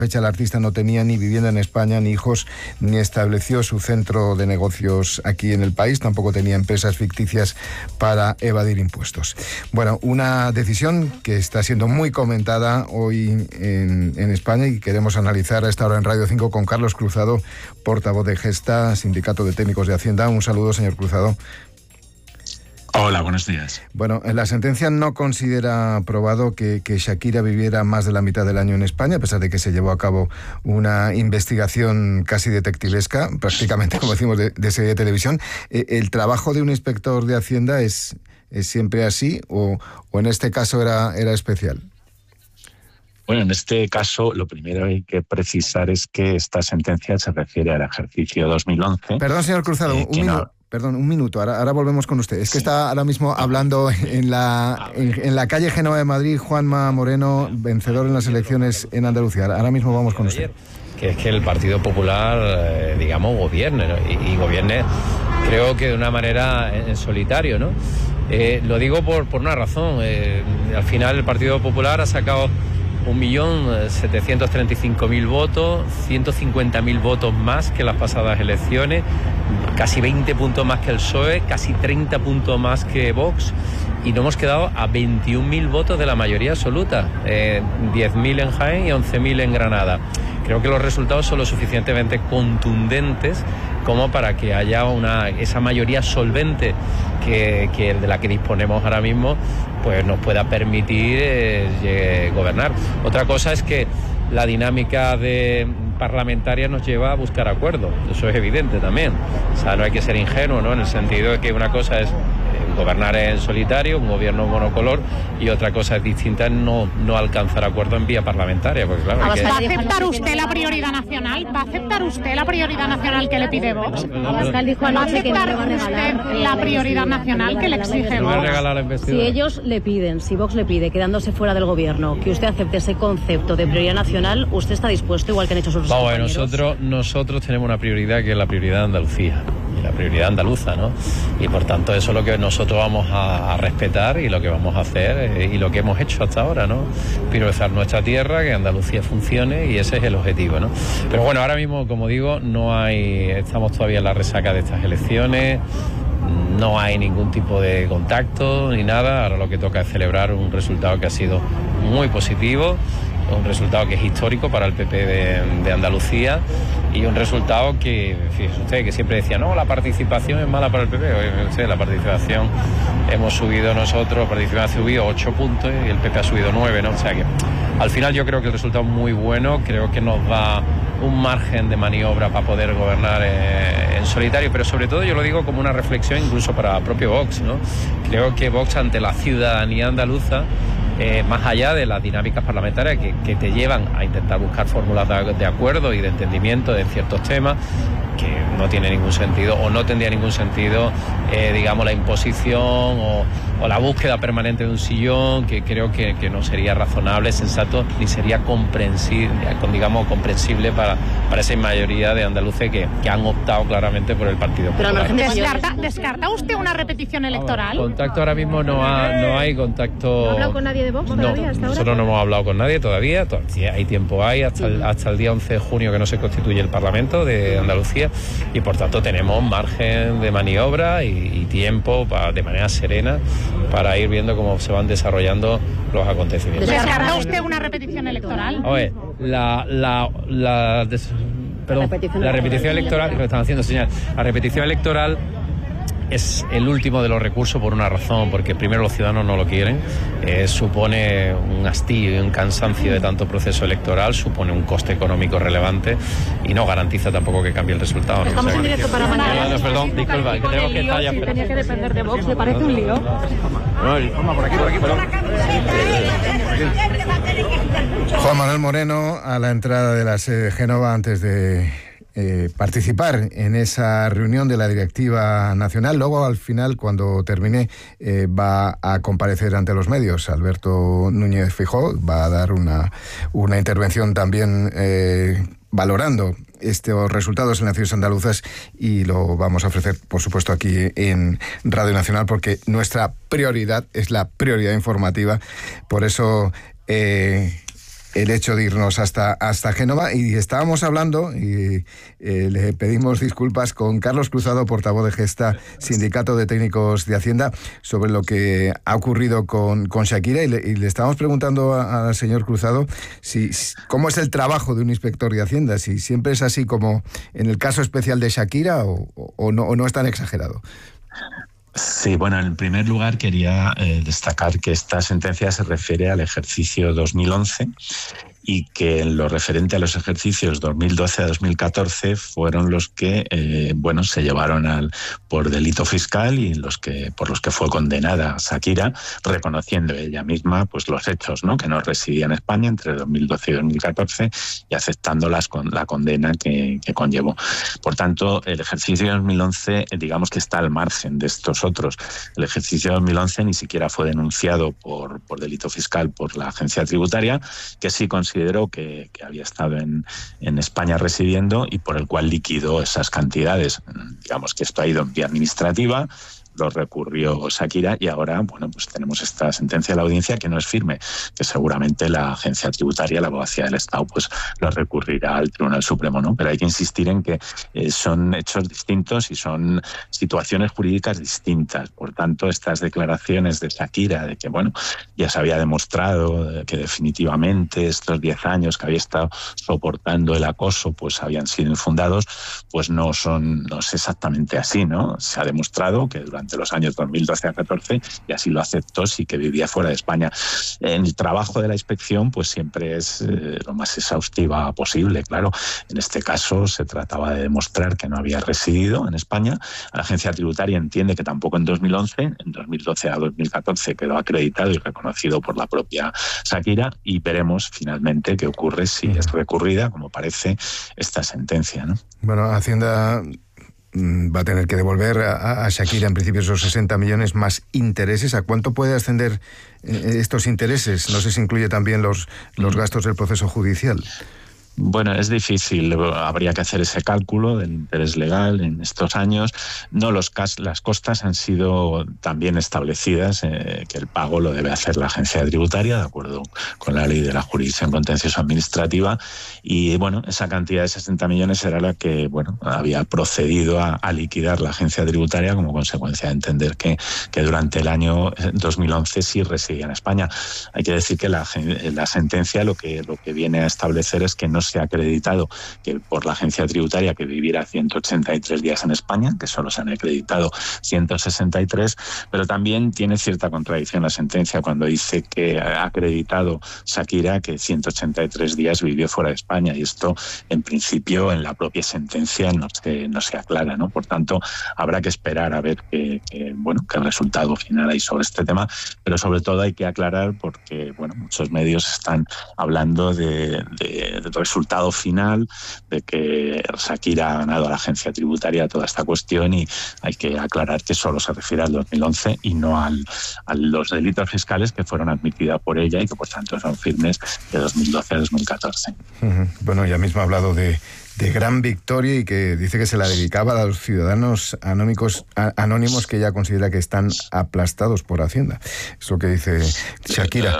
fecha el artista no tenía ni vivienda en España, ni hijos, ni estableció su centro de negocios aquí en el país, tampoco tenía empresas ficticias para evadir impuestos. Bueno, una decisión que está siendo muy comentada hoy en España y queremos analizar a esta hora en Radio 5 con Carlos Cruzado, portavoz de Gesta, Sindicato de Técnicos de Hacienda. Un saludo, señor Cruzado. Hola, buenos días. Bueno, la sentencia no considera probado que Shakira viviera más de la mitad del año en España, a pesar de que se llevó a cabo una investigación casi detectivesca, prácticamente, como decimos, de serie de televisión. ¿El trabajo de un inspector de Hacienda es siempre así o en este caso era especial? Bueno, en este caso lo primero que hay que precisar es que esta sentencia se refiere al ejercicio 2011. Perdón, señor Cruzado, un minuto, ahora volvemos con usted. Es que está ahora mismo hablando en la calle Génova de Madrid, Juanma Moreno, vencedor en las elecciones en Andalucía. Ahora mismo vamos con usted. Que es que el Partido Popular, gobierne, ¿no? y gobierne, creo que de una manera en solitario, ¿no? Lo digo por una razón. Al final el Partido Popular ha sacado 1.735.000 votos, 150.000 votos más que las pasadas elecciones, casi 20 puntos más que el PSOE, casi 30 puntos más que Vox, y nos hemos quedado a 21.000 votos de la mayoría absoluta, 10.000 en Jaén y 11.000 en Granada. Creo que los resultados son lo suficientemente contundentes como para que haya esa mayoría solvente que de la que disponemos ahora mismo, pues nos pueda permitir gobernar. Otra cosa es que la dinámica parlamentaria nos lleva a buscar acuerdos, eso es evidente también. O sea, no hay que ser ingenuo, ¿no? En el sentido de que una cosa es gobernar en solitario, un gobierno monocolor, y otra cosa es distinta es no alcanzar acuerdo en vía parlamentaria. Porque, claro, ¿Va a aceptar usted la prioridad nacional? ¿Va a aceptar usted la prioridad nacional que le pide Vox? ¿Va a aceptar usted la prioridad nacional que le exige Vox? Si ellos le piden, si Vox le pide, quedándose fuera del gobierno, que usted acepte ese concepto de prioridad nacional, ¿usted está dispuesto, igual que han hecho sus compañeros? Nosotros tenemos una prioridad que es la prioridad de Andalucía, y la prioridad andaluza, ¿no? Y por tanto eso es lo que nosotros vamos a respetar y lo que vamos a hacer y lo que hemos hecho hasta ahora, ¿no? Priorizar nuestra tierra, que Andalucía funcione, y ese es el objetivo, ¿no? Pero bueno, ahora mismo, como digo, estamos todavía en la resaca de estas elecciones, no hay ningún tipo de contacto ni nada. Ahora lo que toca es celebrar un resultado que ha sido muy positivo, un resultado que es histórico para el PP de Andalucía, y un resultado que, fíjese usted, que siempre decía, no, la participación es mala para el PP. Oye, usted, la participación hemos subido nosotros, la participación ha subido 8 puntos y el PP ha subido 9, ¿no? O sea que al final yo creo que el resultado es muy bueno, creo que nos da un margen de maniobra para poder gobernar en solitario, pero sobre todo yo lo digo como una reflexión incluso para el propio Vox, ¿no? Creo que Vox, ante la ciudadanía andaluza, más allá de las dinámicas parlamentarias que te llevan a intentar buscar fórmulas de acuerdo y de entendimiento de ciertos temas, que no tiene ningún sentido o no tendría ningún sentido, la imposición o la búsqueda permanente de un sillón, que creo que no sería razonable, sensato, ni sería comprensible para esa mayoría de andaluces que han optado claramente por el Partido Popular. ¿Descarta usted una repetición electoral? Contacto ahora mismo no hay contacto. ¿No ha hablado con nadie de Vox todavía hasta ahora? Nosotros no hemos hablado con nadie todavía hay tiempo hasta el día 11 de junio que no se constituye el Parlamento de Andalucía, y por tanto tenemos margen de maniobra y tiempo de manera serena para ir viendo cómo se van desarrollando los acontecimientos. ¿Descarta usted una repetición electoral? Oye, la repetición electoral, que están haciendo señal, la repetición electoral es el último de los recursos por una razón, porque primero los ciudadanos no lo quieren, supone un hastío y un cansancio de tanto proceso electoral, supone un coste económico relevante y no garantiza tampoco que cambie el resultado, ¿no? Estamos en directo para mañana. Perdón, disculpa, que tenemos que estar ya. Si tenía que depender de Vox, ¿le parece un lío? Por aquí, Juan Manuel Moreno, a la entrada de la sede de Génova, antes de participar en esa reunión de la directiva nacional. Luego, al final, cuando termine, va a comparecer ante los medios. Alberto Núñez Feijóo va a dar una intervención también valorando estos resultados en las ciudades andaluzas, y lo vamos a ofrecer, por supuesto, aquí en Radio Nacional, porque nuestra prioridad es la prioridad informativa. Por eso el hecho de irnos hasta Génova, y estábamos hablando, y le pedimos disculpas, con Carlos Cruzado, portavoz de Gesta, Sindicato de Técnicos de Hacienda, sobre lo que ha ocurrido con Shakira, y le estábamos preguntando al señor Cruzado cómo es el trabajo de un inspector de Hacienda, si siempre es así como en el caso especial de Shakira o no es tan exagerado. Sí, bueno, en primer lugar quería destacar que esta sentencia se refiere al ejercicio 2011 y que en lo referente a los ejercicios 2012 a 2014 fueron los que se llevaron por delito fiscal y por los que fue condenada Shakira, reconociendo ella misma pues los hechos, ¿no?, que no residía en España entre 2012 y 2014 y aceptando la condena que conllevó. Por tanto, el ejercicio 2011 digamos que está al margen de estos otros. El ejercicio 2011 ni siquiera fue denunciado por delito fiscal por la agencia tributaria, que sí consideró que había estado en España residiendo y por el cual liquidó esas cantidades. Digamos que esto ha ido en vía administrativa, lo recurrió Shakira y ahora, pues tenemos esta sentencia de la audiencia que no es firme, que seguramente la agencia tributaria, la abogacía del Estado, pues lo recurrirá al Tribunal Supremo, ¿no? Pero hay que insistir en que son hechos distintos y son situaciones jurídicas distintas. Por tanto, estas declaraciones de Shakira de que, ya se había demostrado que definitivamente estos 10 años que había estado soportando el acoso, pues habían sido infundados, pues no es exactamente así, ¿no? Se ha demostrado que durante los años 2012 a 14, y así lo aceptó, sí que vivía fuera de España. El trabajo de la inspección pues siempre es lo más exhaustiva posible, claro. En este caso se trataba de demostrar que no había residido en España. La agencia tributaria entiende que tampoco en 2011, en 2012 a 2014 quedó acreditado y reconocido por la propia Shakira, y veremos finalmente qué ocurre si es recurrida, como parece, esta sentencia, ¿no? Bueno, Hacienda va a tener que devolver a Shakira en principio esos 60 millones más intereses. ¿A cuánto puede ascender estos intereses? No sé si incluye también los gastos del proceso judicial. Bueno, es difícil, habría que hacer ese cálculo del interés legal en estos años. No, las costas han sido también establecidas, que el pago lo debe hacer la agencia tributaria, de acuerdo con la ley de la jurisdicción contencioso administrativa, y esa cantidad de 60 millones era la que había procedido a liquidar la agencia tributaria como consecuencia de entender que durante el año 2011 sí residía en España. Hay que decir que la sentencia lo que viene a establecer es que no se ha acreditado que por la agencia tributaria que viviera 183 días en España, que solo se han acreditado 163, pero también tiene cierta contradicción la sentencia cuando dice que ha acreditado Shakira que 183 días vivió fuera de España, y esto en principio en la propia sentencia no se aclara, ¿no? Por tanto, habrá que esperar a ver qué resultado final hay sobre este tema, pero sobre todo hay que aclarar porque muchos medios están hablando de resultado final, de que Shakira ha ganado a la agencia tributaria toda esta cuestión, y hay que aclarar que solo se refiere al 2011 y no a los delitos fiscales que fueron admitidos por ella y que por tanto son firmes de 2012 a 2014. Bueno, ella misma ha hablado de gran victoria y que dice que se la dedicaba a los ciudadanos anónimos que ella considera que están aplastados por Hacienda. Es lo que dice Shakira.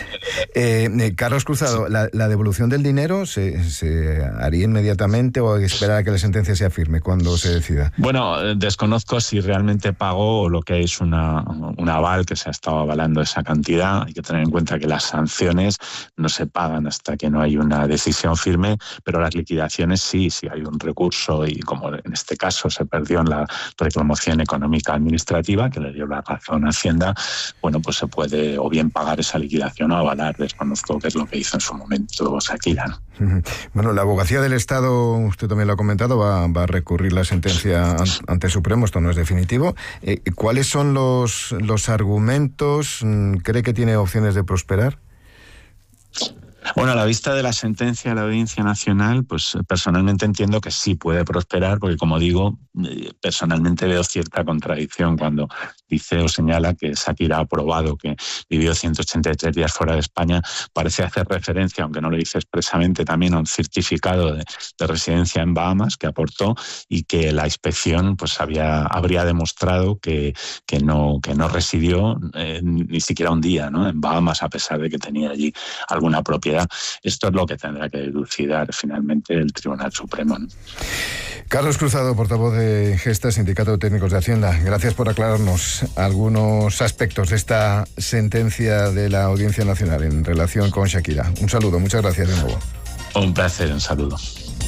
Carlos Cruzado, ¿la devolución del dinero se haría inmediatamente o hay que esperar a que la sentencia sea firme cuando se decida? Bueno, desconozco si realmente pagó o lo que es un aval que se ha estado avalando esa cantidad. Hay que tener en cuenta que las sanciones no se pagan hasta que no hay una decisión firme, pero las liquidaciones sí hay un recurso, y como en este caso se perdió en la reclamación económica administrativa que le dio la razón a Hacienda, pues se puede o bien pagar esa liquidación o avalar. Desconozco qué es lo que hizo en su momento Shakira, ¿no? Bueno, la abogacía del Estado, usted también lo ha comentado, va a recurrir la sentencia ante Supremo, esto no es definitivo. ¿Cuáles son los argumentos? ¿Cree que tiene opciones de prosperar? Bueno, a la vista de la sentencia de la Audiencia Nacional, pues personalmente entiendo que sí puede prosperar, porque como digo, personalmente veo cierta contradicción cuando dice o señala que Shakira ha probado que vivió 183 días fuera de España. Parece hacer referencia, aunque no lo dice expresamente, también a un certificado de residencia en Bahamas que aportó, y que la inspección pues habría demostrado que no residió ni siquiera un día, ¿no?, en Bahamas, a pesar de que tenía allí alguna propiedad europea. Esto es lo que tendrá que dilucidar finalmente el Tribunal Supremo, ¿no? Carlos Cruzado, portavoz de Gesta, Sindicato de Técnicos de Hacienda. Gracias por aclararnos algunos aspectos de esta sentencia de la Audiencia Nacional en relación con Shakira. Un saludo, muchas gracias de nuevo. Un placer, un saludo.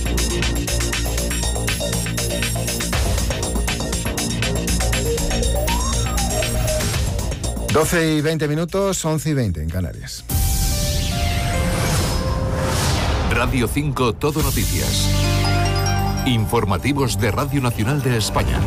Doce y 20 minutos, 11 y 20 en Canarias. Radio 5 Todo Noticias. Informativos de Radio Nacional de España.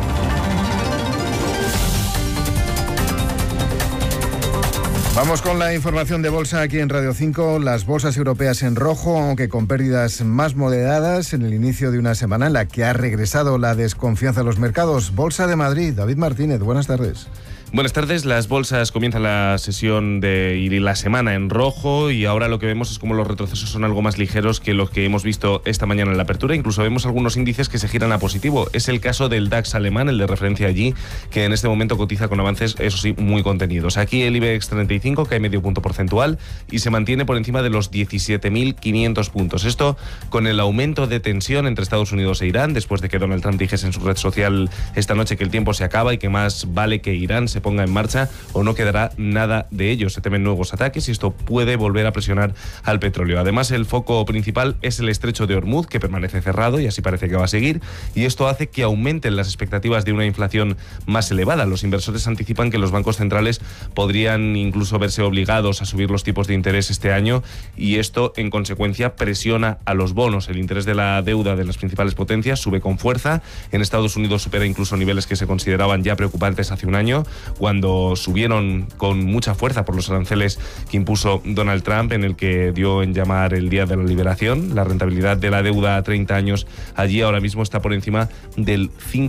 Vamos con la información de bolsa aquí en Radio 5. Las bolsas europeas en rojo, aunque con pérdidas más moderadas en el inicio de una semana en la que ha regresado la desconfianza de los mercados. Bolsa de Madrid, David Martínez, buenas tardes. Buenas tardes, las bolsas comienzan la sesión y la semana en rojo y ahora lo que vemos es como los retrocesos son algo más ligeros que los que hemos visto esta mañana en la apertura. Incluso vemos algunos índices que se giran a positivo. Es el caso del DAX alemán, el de referencia allí, que en este momento cotiza con avances, eso sí, muy contenidos. Aquí el IBEX 35 cae medio punto porcentual y se mantiene por encima de los 17.500 puntos. Esto con el aumento de tensión entre Estados Unidos e Irán, después de que Donald Trump dijese en su red social esta noche que el tiempo se acaba y que más vale que Irán se ponga en marcha o no quedará nada de ello. Se temen nuevos ataques y esto puede volver a presionar al petróleo. Además, el foco principal es el estrecho de Hormuz, que permanece cerrado y así parece que va a seguir, y esto hace que aumenten las expectativas de una inflación más elevada. Los inversores anticipan que los bancos centrales podrían incluso verse obligados a subir los tipos de interés este año y esto, en consecuencia, presiona a los bonos. El interés de la deuda de las principales potencias sube con fuerza. En Estados Unidos supera incluso niveles que se consideraban ya preocupantes hace un año, cuando subieron con mucha fuerza por los aranceles que impuso Donald Trump, en el que dio en llamar el Día de la Liberación. La rentabilidad de la deuda a 30 años allí ahora mismo está por encima del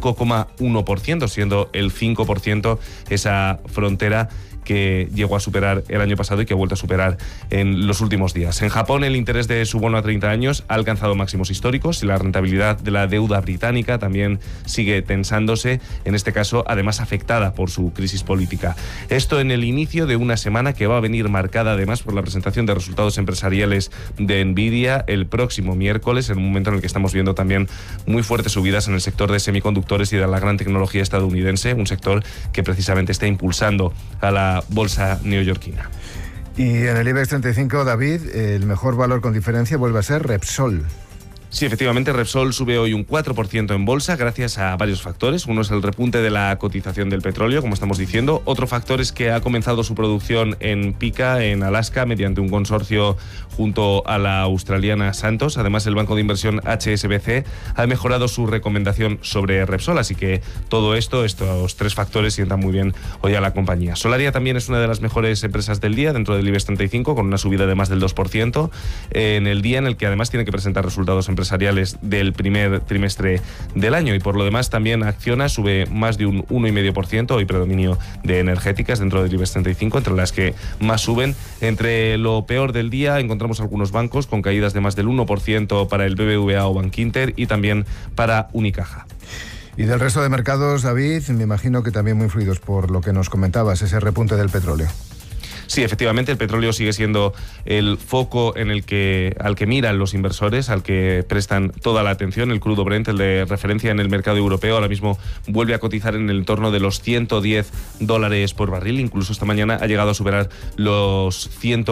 5,1%, siendo el 5% esa frontera que llegó a superar el año pasado y que ha vuelto a superar en los últimos días. En Japón, el interés de su bono a 30 años ha alcanzado máximos históricos y la rentabilidad de la deuda británica también sigue tensándose, en este caso, además afectada por su crisis política. Esto en el inicio de una semana que va a venir marcada además por la presentación de resultados empresariales de Nvidia el próximo miércoles, en un momento en el que estamos viendo también muy fuertes subidas en el sector de semiconductores y de la gran tecnología estadounidense, un sector que precisamente está impulsando a la bolsa neoyorquina. Y en el IBEX 35, David, el mejor valor con diferencia vuelve a ser Repsol. Sí, efectivamente, Repsol sube hoy un 4% en bolsa gracias a varios factores. Uno es el repunte de la cotización del petróleo, como estamos diciendo. Otro factor es que ha comenzado su producción en Pica, en Alaska, mediante un consorcio junto a la australiana Santos. Además, el banco de inversión HSBC ha mejorado su recomendación sobre Repsol, así que todo esto, estos tres factores sientan muy bien hoy a la compañía. Solaria también es una de las mejores empresas del día dentro del IBEX 35, con una subida de más del 2%, en el día en el que además tiene que presentar resultados empresariales del primer trimestre del año, y por lo demás también Acciona sube más de un 1,5%, hoy predominio de energéticas dentro del IBEX 35, entre las que más suben. Entre lo peor del día encontramos algunos bancos con caídas de más del 1% para el BBVA o Bankinter y también para Unicaja. Y del resto de mercados, David, me imagino que también muy influidos por lo que nos comentabas, ese repunte del petróleo. Sí, efectivamente, el petróleo sigue siendo el foco al que miran los inversores, al que prestan toda la atención. El crudo Brent, el de referencia en el mercado europeo, ahora mismo vuelve a cotizar en el entorno de los $110 por barril. Incluso esta mañana ha llegado a superar los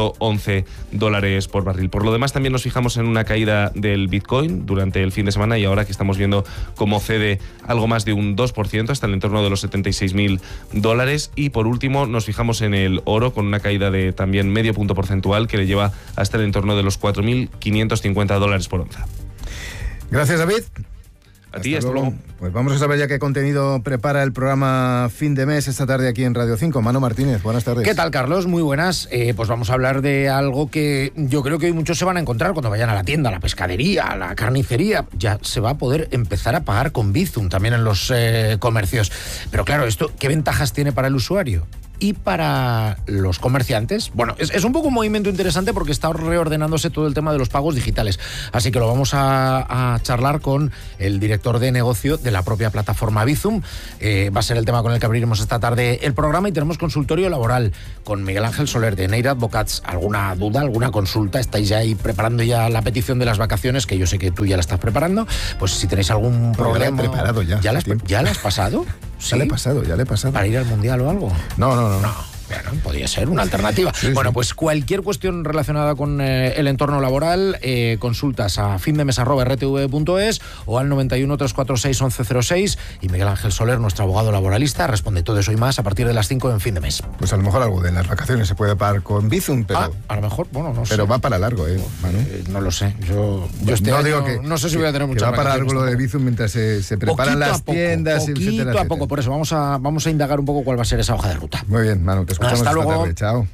$111 por barril. Por lo demás, también nos fijamos en una caída del Bitcoin durante el fin de semana y ahora que estamos viendo cómo cede algo más de un 2% hasta el entorno de los $76.000. Y por último, nos fijamos en el oro con una caída de también medio punto porcentual que le lleva hasta el entorno de los $4.550 por onza. Gracias, David. A ti, hasta luego. Pues vamos a saber ya qué contenido prepara el programa Fin de Mes esta tarde aquí en Radio 5. Manu Martínez, buenas tardes. ¿Qué tal, Carlos? Muy buenas. Pues vamos a hablar de algo que yo creo que hoy muchos se van a encontrar cuando vayan a la tienda, a la pescadería, a la carnicería. Ya se va a poder empezar a pagar con Bizum también en los comercios. Pero claro, ¿esto qué ventajas tiene para el usuario? y para los comerciantes. Bueno, es un poco un movimiento interesante porque está reordenándose todo el tema de los pagos digitales. Así que lo vamos a charlar con el director de negocio de la propia plataforma Bizum. Va a ser el tema con el que abriremos esta tarde el programa, y tenemos consultorio laboral con Miguel Ángel Soler de Neira Advocats. ¿Alguna duda, alguna consulta? ¿Estáis ya ahí preparando ya la petición de las vacaciones? Que yo sé que tú ya la estás preparando. Pues si tenéis algún problema... La he preparado ya. ¿Ya la has pasado? ¿Sí? Ya le he pasado. ¿Para ir al Mundial o algo? No. Bueno, podría ser una alternativa. Sí, bueno, sí. Pues cualquier cuestión relacionada con el entorno laboral, consultas a findemes@rtv.es o al 91 346 1106, y Miguel Ángel Soler, nuestro abogado laboralista, responde todo eso y más a partir de las 5 en Fin de Mes. Pues a lo mejor algo de las vacaciones se puede pagar con Bizum, pero... a lo mejor, bueno, no sé. Pero va para largo, Manu. No lo sé. Yo este año digo que, no sé si voy a tener muchas va para vacaciones largo lo de tampoco. Bizum mientras se preparan las tiendas, poquito a poco. Por eso vamos a indagar un poco cuál va a ser esa hoja de ruta. Muy bien, Manu, te escuchamos Hasta esta luego. tarde. Chao.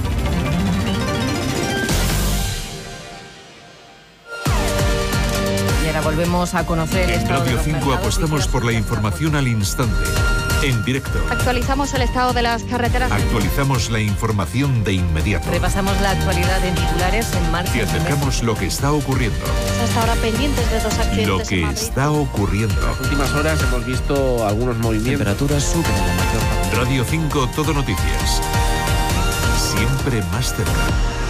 Y ahora volvemos a conocer... En Radio 5 apostamos por la información al instante, en directo. Actualizamos el estado de las carreteras. Actualizamos la información de inmediato. Repasamos la actualidad en titulares en marcha. Y acercamos lo que está ocurriendo. Hasta ahora pendientes de 2 accidentes. Lo que está ocurriendo. En las últimas horas hemos visto algunos movimientos. Temperaturas suben en la mayor parte. Radio 5 Todo Noticias. Siempre más cerca.